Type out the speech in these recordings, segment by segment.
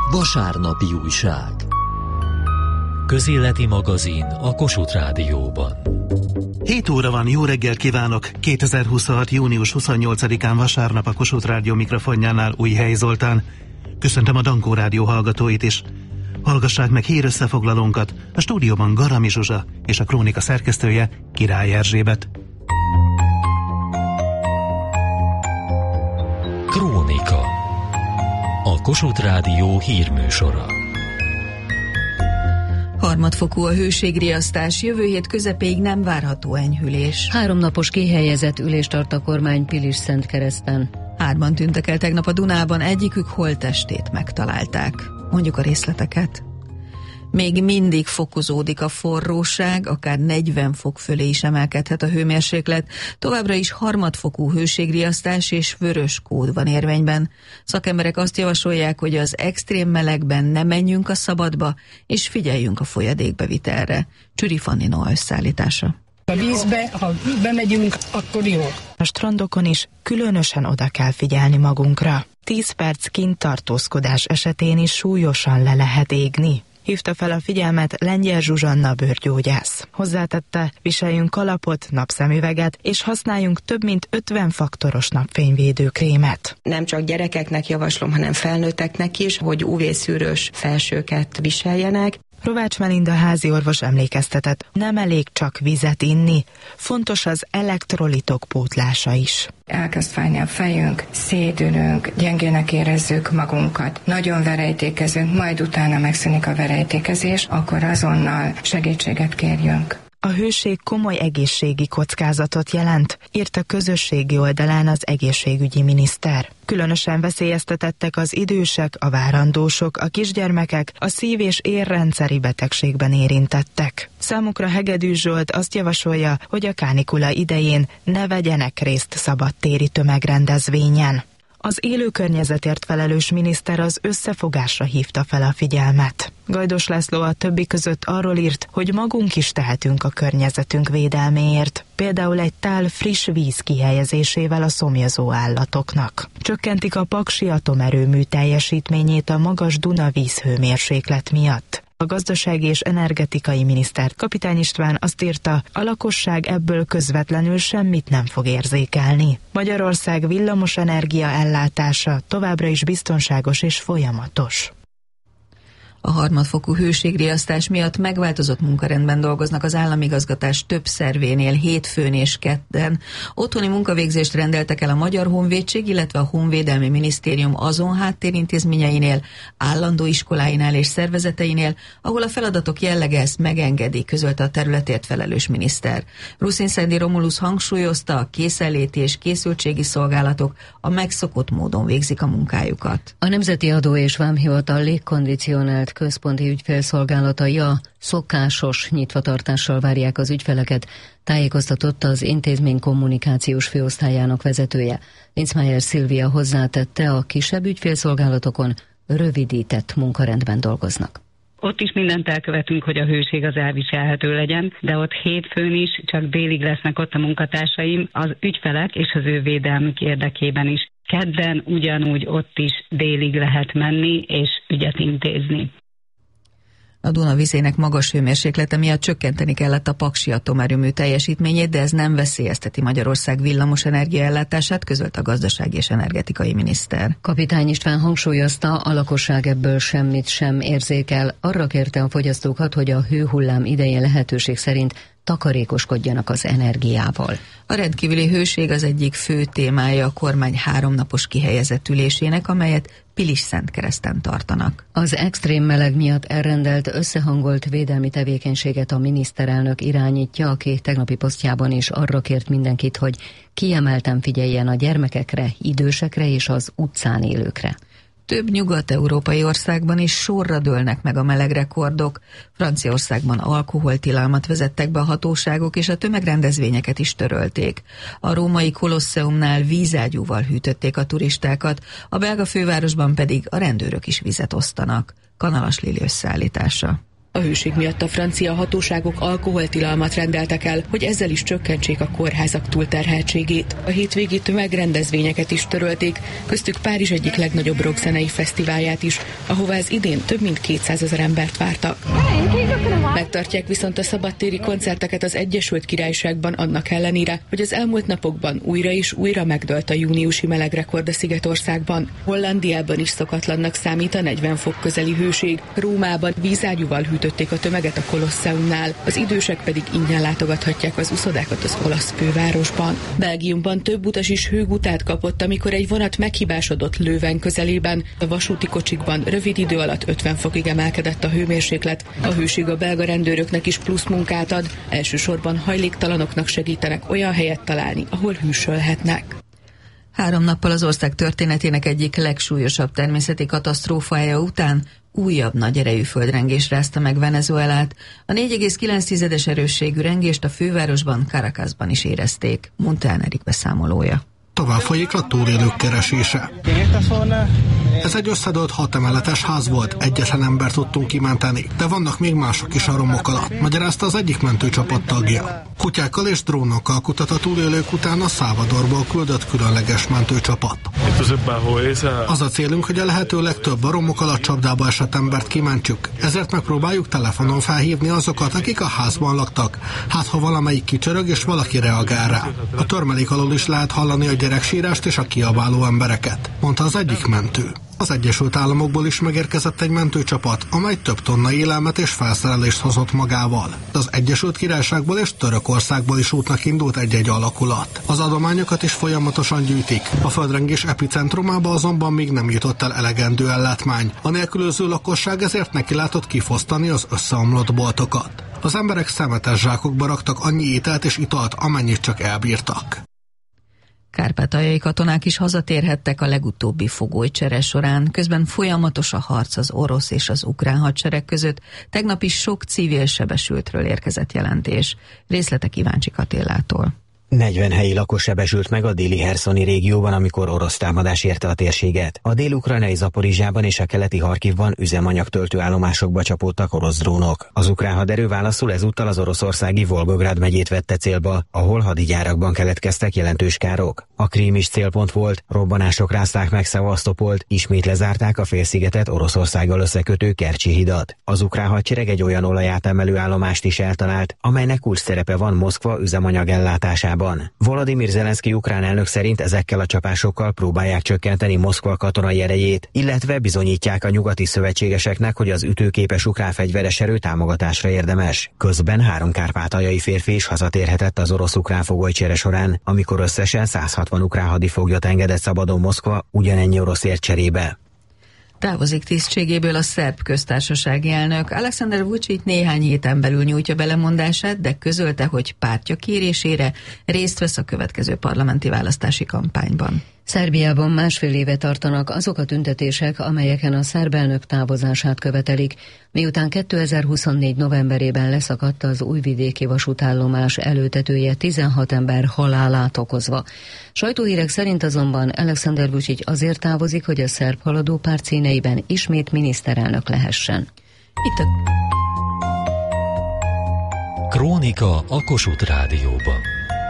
Vasárnapi újság. Közéleti magazin a Kossuth Rádióban. 7 óra van, jó reggel kívánok! 2026. június 28-án vasárnap a Kossuth Rádió mikrofonjánál Újhely Zoltán. Köszöntöm a Dankó Rádió hallgatóit is. Hallgassák meg hírösszefoglalónkat, a stúdióban Garami Zsuzsa és a Krónika szerkesztője Király Erzsébet. Krónika. A Kossuth Rádió hírműsora. Harmadfokú a hőségriasztás, jövő hét közepéig nem várható enyhülés. 3 napos kihelyezett ülést tart a kormány Pilis-Szentkereszten. 3-an tűntek el tegnap a Dunában, egyikük holttestét megtalálták. Mondjuk a részleteket. Még mindig fokozódik a forróság, akár 40 fok fölé is emelkedhet a hőmérséklet. Továbbra is harmadfokú hőségriasztás és vörös kód van érvényben. Szakemberek azt javasolják, hogy az extrém melegben ne menjünk a szabadba, és figyeljünk a folyadékbevitelre. Csüri Fannino összeállítása. A vízbe, ha bemegyünk, akkor jó. A strandokon is különösen oda kell figyelni magunkra. 10 perc kint tartózkodás esetén is súlyosan le lehet égni. Hívta fel a figyelmet Lengyel Zsuzsanna bőrgyógyász. Hozzátette, viseljünk kalapot, napszemüveget, és használjunk több mint 50 faktoros napfényvédő krémet. Nem csak gyerekeknek javaslom, hanem felnőtteknek is, hogy UV-szűrős felsőket viseljenek. Rovács Melinda háziorvos emlékeztetett, nem elég csak vizet inni, fontos az elektrolitok pótlása is. Elkezd fájni a fejünk, szédülünk, gyengének érezzük magunkat, nagyon verejtékezünk, majd utána megszűnik a verejtékezés, akkor azonnal segítséget kérjünk. A hőség komoly egészségi kockázatot jelent, írt a közösségi oldalán az egészségügyi miniszter. Különösen veszélyeztetettek az idősek, a várandósok, a kisgyermekek, a szív- és érrendszeri betegségben érintettek. Számukra Hegedűs Zsolt azt javasolja, hogy a kánikula idején ne vegyenek részt szabadtéri tömegrendezvényen. Az élő környezetért felelős miniszter az összefogásra hívta fel a figyelmet. Gajdos László a többi között arról írt, hogy magunk is tehetünk a környezetünk védelméért, például egy tál friss víz kihelyezésével a szomjazó állatoknak. Csökkentik a Paksi atomerőmű teljesítményét a magas Duna vízhőmérséklet miatt. A gazdasági és energetikai miniszter Kapitány István azt írta, a lakosság ebből közvetlenül semmit nem fog érzékelni. Magyarország villamosenergia ellátása továbbra is biztonságos és folyamatos. A harmadfokú hőségriasztás miatt megváltozott munkarendben dolgoznak az államigazgatás több szervénél hétfőn és kedden. Otthoni munkavégzést rendeltek el a Magyar Honvédség, illetve a Honvédelmi Minisztérium azon háttérintézményeinél, állandó iskoláinál és szervezeteinél, ahol a feladatok jellege ezt megengedi, közölte a területért felelős miniszter. Ruszin-Szendi Romulus hangsúlyozta, a készenléti és készültségi szolgálatok a megszokott módon végzik a munkájukat. A Nemzeti Adó és Vámhivatal légkondicionált központi ügyfélszolgálatai a szokásos nyitvatartással várják az ügyfeleket, tájékoztatott az intézmény kommunikációs főosztályának vezetője. Linzmeier Szilvia hozzátette, a kisebb ügyfélszolgálatokon rövidített munkarendben dolgoznak. Ott is mindent elkövetünk, hogy a hőség az elviselhető legyen, de ott hétfőn is csak délig lesznek ott a munkatársaim, az ügyfelek és az ő védelmük érdekében is. Kedden ugyanúgy ott is délig lehet menni és ügyet intézni. A Duna vizének magas hőmérséklete miatt csökkenteni kellett a Paksi atomerőmű teljesítményét, de ez nem veszélyezteti Magyarország villamosenergia ellátását, közölt a gazdasági és energetikai miniszter. Kapitány István hangsúlyozta, a lakosság ebből semmit sem érzékel. Arra kérte a fogyasztókat, hogy a hőhullám idején lehetőség szerint takarékoskodjanak az energiával. A rendkívüli hőség az egyik fő témája a kormány 3 napos kihelyezett ülésének, amelyet Pilis-Szentkereszten tartanak. Az extrém meleg miatt elrendelt összehangolt védelmi tevékenységet a miniszterelnök irányítja, aki tegnapi posztjában is arra kért mindenkit, hogy kiemelten figyeljen a gyermekekre, idősekre és az utcán élőkre. Több nyugat-európai országban is sorra dőlnek meg a melegrekordok. Franciaországban alkoholtilalmat vezettek be a hatóságok, és a tömegrendezvényeket is törölték. A római Kolosseumnál vízágyúval hűtötték a turistákat, a belga fővárosban pedig a rendőrök is vizet osztanak. Kanalas Lili összeállítása. A hőség miatt a francia hatóságok alkoholtilalmat rendeltek el, hogy ezzel is csökkentsék a kórházak túlterheltségét. A hétvégi tömegrendezvényeket is törölték, köztük Párizs egyik legnagyobb rockzenei fesztiválját is, ahová ez idén több mint 200 000 embert vártak. Megtartják viszont a szabadtéri koncerteket az Egyesült Királyságban annak ellenére, hogy az elmúlt napokban újra és újra megdőlt a júniusi melegrekord a Szigetországban. Hollandiában is szokatlannak számít a 40 fok közeli hőség. Rómában vízágyúval hűtötték a tömeget a Kolosseumnál, az idősek pedig ingyen látogathatják az uszodákat az olasz fővárosban. Belgiumban több utas is hőgutát kapott, amikor egy vonat meghibásodott Leuven közelében. A vasúti kocsikban rövid idő alatt 50 fokig emelkedett a hőmérséklet. A hőség a belga rendőröknek is plusz munkát ad, elsősorban hajléktalanoknak segítenek olyan helyet találni, ahol hűsölhetnek. 3 nappal az ország történetének egyik legsúlyosabb természeti katasztrófája után újabb nagy erejű földrengés rázta meg Venezuelát. A 4,9-es erősségű rengést a fővárosban, Caracasban is érezték. Montán Erik beszámolója. Tovább folyik a túlélők keresése. Ez egy összedőlt 6 emeletes ház volt, egyetlen embert tudtunk kimenteni, de vannak még mások is a romok alatt, magyarázta az egyik mentőcsapat tagja. Kutyákkal és drónokkal kutat a túlélők után a Salvadorból küldött különleges mentőcsapat. Az a célunk, hogy a lehető legtöbb a romok alatt csapdába esett embert kimentjük, ezért megpróbáljuk telefonon felhívni azokat, akik a házban laktak, hát ha valamelyik kicsörög és valaki reagál rá. A törmelék alól is lehet hallani a gyereksírást és a kiabáló embereket, mondta az egyik mentő. Az Egyesült Államokból is megérkezett egy mentőcsapat, amely több tonna élelmet és felszerelést hozott magával. Az Egyesült Királyságból és Törökországból is útnak indult egy-egy alakulat. Az adományokat is folyamatosan gyűjtik. A földrengés epicentrumába azonban még nem jutott el elegendő ellátmány. A nélkülöző lakosság ezért nekilátott kifosztani az összeomlott boltokat. Az emberek szemetes zsákokba raktak annyi ételt és italt, amennyit csak elbírtak. Kárpátaljai katonák is hazatérhettek a legutóbbi fogolycsere során, közben folyamatos a harc az orosz és az ukrán hadsereg között. Tegnap is sok civil sebesültről érkezett jelentés. Részletek Iváncsik Attillától. 40 helyi lakos sebesült meg a déli Herszoni régióban, amikor orosz támadás érte a térséget. A dél-ukrajnai Zaporizsában és a keleti Harkivban üzemanyagtöltő állomásokba csapódtak orosz drónok. Az ukrán haderő válaszul ezúttal az oroszországi Volgográd megyét vette célba, ahol hadigyárakban keletkeztek jelentős károk. A Krím is célpont volt, robbanások rázták meg Szevasztopolt, ismét lezárták a félszigetet Oroszországgal összekötő Kercsi hidat. Az ukrán hadsereg egy olyan olajátemelő állomást is eltalált, amelynek kulcs szerepe van Moszkva üzemanyag ellátásában. Volodymyr Zelenszky ukrán elnök szerint ezekkel a csapásokkal próbálják csökkenteni Moszkva katonai erejét, illetve bizonyítják a nyugati szövetségeseknek, hogy az ütőképes ukrán fegyveres erő támogatásra érdemes. Közben 3 kárpátaljai férfi is hazatérhetett az orosz-ukrán fogolycsere során, amikor összesen 160 ukrán hadifoglyot engedett szabadon Moszkva ugyanennyi oroszért cserébe. Távozik tisztségéből a szerb köztársasági elnök. Alexander Vučić néhány héten belül nyújtja be lemondását, de közölte, hogy pártja kérésére részt vesz a következő parlamenti választási kampányban. Szerbiában 1,5 éve tartanak azok a tüntetések, amelyeken a szerb elnök távozását követelik, miután 2024. novemberében leszakadt az újvidéki vasútállomás előtetője 16 ember halálát okozva. Sajtóhírek szerint azonban Alexander Vučić azért távozik, hogy a szerb haladó párt színeiben ismét miniszterelnök lehessen. Krónika a Kossuth Rádióban.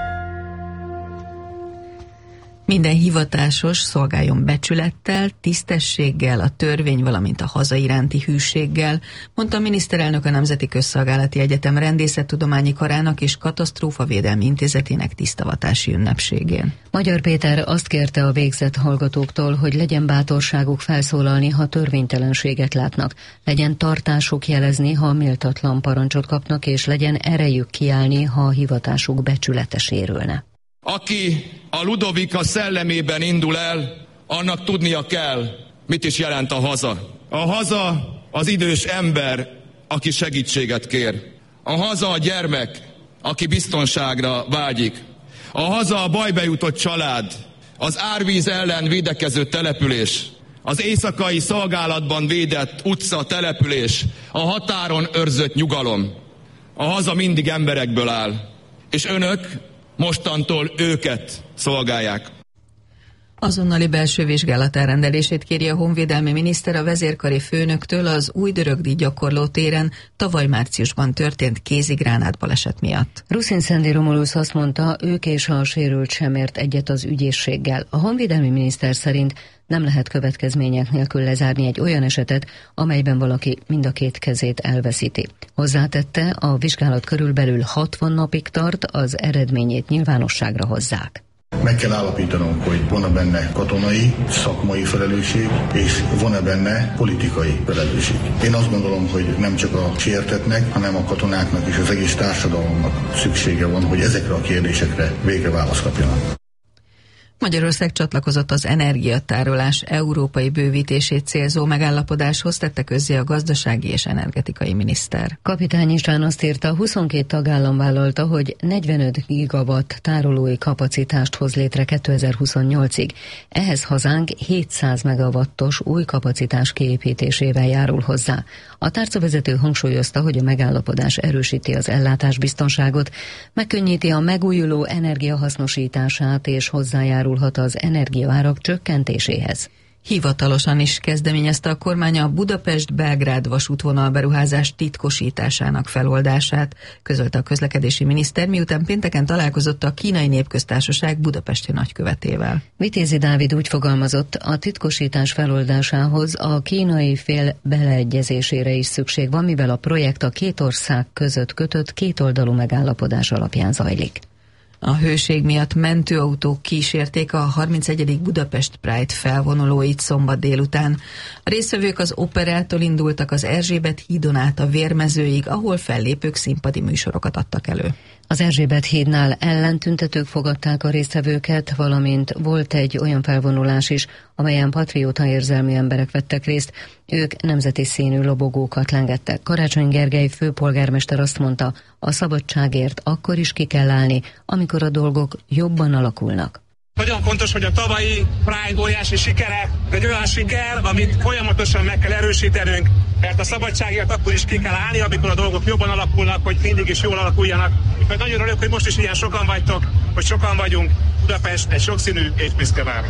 Minden hivatásos szolgáljon becsülettel, tisztességgel, a törvény, valamint a haza iránti hűséggel, mondta a miniszterelnök a Nemzeti Közszolgálati Egyetem Rendészettudományi Karának és Katasztrófavédelmi Intézetének tisztavatási ünnepségén. Magyar Péter azt kérte a végzett hallgatóktól, hogy legyen bátorságuk felszólalni, ha törvénytelenséget látnak, legyen tartásuk jelezni, ha méltatlan parancsot kapnak, és legyen erejük kiállni, ha a hivatásuk becsülete sérülne. Aki a Ludovika szellemében indul el, annak tudnia kell, mit is jelent a haza. A haza az idős ember, aki segítséget kér. A haza a gyermek, aki biztonságra vágyik. A haza a bajba jutott család, az árvíz ellen védekező település, az éjszakai szolgálatban védett utca, település, a határon őrzött nyugalom. A haza mindig emberekből áll, és önök mostantól őket szolgálják. Azonnali belső vizsgálat elrendelését kéri a honvédelmi miniszter a vezérkari főnöktől az Újdörögdi gyakorló téren tavaly márciusban történt kézigránát baleset miatt. Ruszin Szendi Romulusz azt mondta, ők és a sérült sem ért egyet az ügyészséggel. A honvédelmi miniszter szerint nem lehet következmények nélkül lezárni egy olyan esetet, amelyben valaki mind a két kezét elveszíti. Hozzátette, a vizsgálat körülbelül 60 napig tart, az eredményét nyilvánosságra hozzák. Meg kell állapítanunk, hogy van-e benne katonai, szakmai felelősség, és van-e benne politikai felelősség. Én azt gondolom, hogy nem csak a sértettnek, hanem a katonáknak és az egész társadalomnak szüksége van, hogy ezekre a kérdésekre végre választ kapjanak. Magyarország csatlakozott az energiatárolás európai bővítését célzó megállapodáshoz, tette közzé a gazdasági és energetikai miniszter. Kapitány István azt írta, 22 tagállam vállalta, hogy 45 gigawatt tárolói kapacitást hoz létre 2028-ig. Ehhez hazánk 700 megawattos új kapacitás kiépítésével járul hozzá. A tárcavezető hangsúlyozta, hogy a megállapodás erősíti az ellátásbiztonságot, megkönnyíti a megújuló energiahasznosítását és hozzájárulhat az energiaárak csökkentéséhez. Hivatalosan is kezdeményezte a kormány a Budapest-Belgrád vasútvonal beruházás titkosításának feloldását, közölte a közlekedési miniszter, miután pénteken találkozott a Kínai Népköztársaság budapesti nagykövetével. Vitézi Dávid úgy fogalmazott, a titkosítás feloldásához a kínai fél beleegyezésére is szükség van, mivel a projekt a két ország között kötött kétoldalú megállapodás alapján zajlik. A hőség miatt mentőautók kísérték a 31. Budapest Pride felvonulóit szombat délután. A résztvevők az Operától indultak az Erzsébet hídon át a Vérmezőig, ahol fellépők színpadi műsorokat adtak elő. Az Erzsébet hídnál ellentüntetők fogadták a résztvevőket, valamint volt egy olyan felvonulás is, amelyen patrióta érzelmű emberek vettek részt. Ők nemzeti színű lobogókat lengettek. Karácsony Gergely főpolgármester azt mondta, a szabadságért akkor is ki kell állni, amikor a dolgok jobban alakulnak. Nagyon fontos, hogy a tavalyi Pride óriási sikere egy olyan siker, amit folyamatosan meg kell erősítenünk, mert a szabadságért akkor is ki kell állni, amikor a dolgok jobban alakulnak, hogy mindig is jól alakuljanak. Mert nagyon örülök, hogy most is ilyen sokan vagytok, hogy sokan vagyunk. Budapest egy sokszínű és büszke város.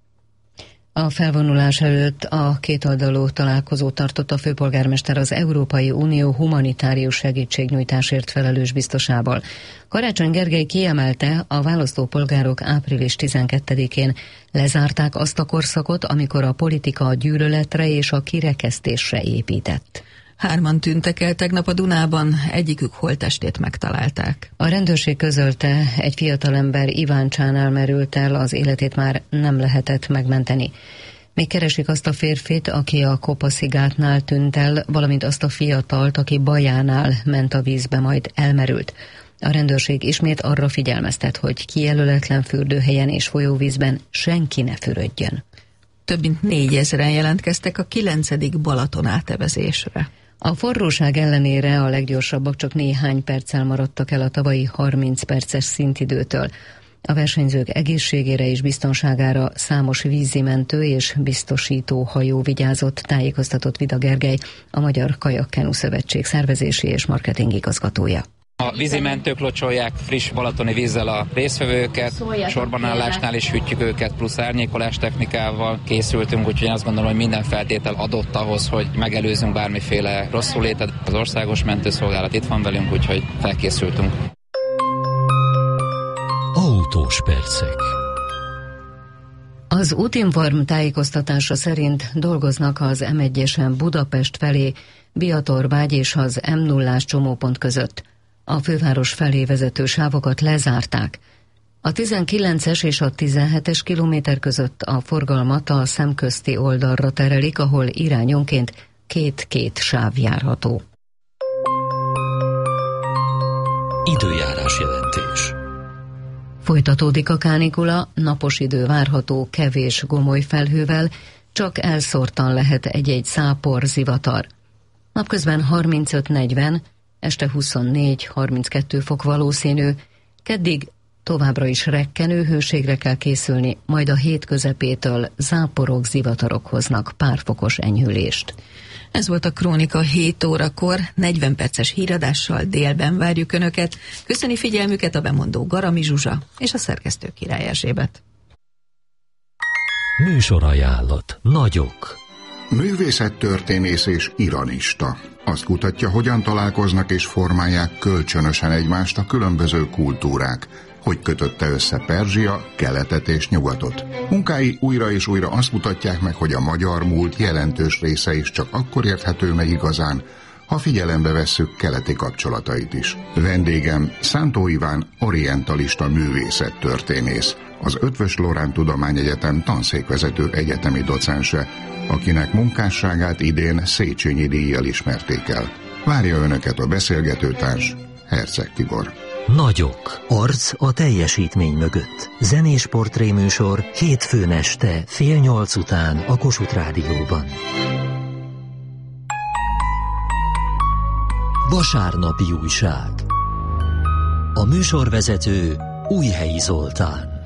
A felvonulás előtt a kétoldalú találkozót tartott a főpolgármester az Európai Unió humanitárius segítségnyújtásért felelős biztosával. Karácsony Gergely kiemelte, a választópolgárok április 12-én lezárták azt a korszakot, amikor a politika a gyűlöletre és a kirekesztésre épített. 3 tűntek el tegnap a Dunában, egyikük holttestét megtalálták. A rendőrség közölte, egy fiatalember Iváncsánál merült el, az életét már nem lehetett megmenteni. Még keresik azt a férfit, aki a Kopaszigátnál tűnt el, valamint azt a fiatalt, aki Bajánál ment a vízbe, majd elmerült. A rendőrség ismét arra figyelmeztet, hogy kijelöletlen fürdőhelyen és folyóvízben senki ne fürödjön. Több mint 4000-en jelentkeztek a 9. Balaton átevezésre. A forróság ellenére a leggyorsabbak csak néhány perccel maradtak el a tavalyi 30 perces szintidőtől. A versenyzők egészségére és biztonságára számos vízimentő és biztosító hajó vigyázott, tájékoztatott Vida Gergely, a Magyar Kajakkenu Szövetség szervezési és marketing igazgatója. A vízimentők locsolják friss balatoni vízzel a résztvevőket, sorbanállásnál is hűtjük őket, plusz árnyékolás technikával készültünk, úgyhogy én azt gondolom, hogy minden feltétel adott ahhoz, hogy megelőzzünk bármiféle rosszulétet. Az országos mentőszolgálat itt van velünk, úgyhogy felkészültünk. Autós percek. Az Útinform tájékoztatása szerint dolgoznak az M1-esen Budapest felé, Biatorvágy és az M0-ás csomópont között. A főváros felé vezető sávokat lezárták. A 19-es és a 17-es kilométer között a forgalmat a szemközti oldalra terelik, ahol irányonként 2 sáv járható. Időjárás jelentés. Folytatódik a kánikula, napos idő várható kevés gomoly felhővel, csak elszórtan lehet egy-egy zápor, zivatar. Napközben 35-40, este 24-32 fok valószínű, keddig továbbra is rekkenő hőségre kell készülni, majd a hét közepétől záporok, zivatarok hoznak pár fokos enyhülést. Ez volt a Krónika 7 órakor, 40 perces híradással délben várjuk Önöket. Köszöni figyelmüket a bemondó Garami Zsuzsa és a szerkesztő Király Erzsébet. Műsorajánlat. Nagyok. Művészettörténész és iranista. Azt kutatja, hogyan találkoznak és formálják kölcsönösen egymást a különböző kultúrák, hogy kötötte össze Perzsia, keletet és nyugatot. Munkái újra és újra azt mutatják meg, hogy a magyar múlt jelentős része is csak akkor érthető meg igazán, ha figyelembe vesszük keleti kapcsolatait is. Vendégem Szántó Iván orientalista művészettörténész, az Eötvös Loránd Tudományegyetem tanszékvezető egyetemi docense, akinek munkásságát idén Széchenyi díjjal ismerték el. Várja önöket a beszélgetőtárs, Herceg Tibor. Nagyok. Arc a teljesítmény mögött. Zenés portréműsor hétfőn este 7:30 után a Kossuth Rádióban. Vasárnapi újság. A műsorvezető Újhelyi Zoltán.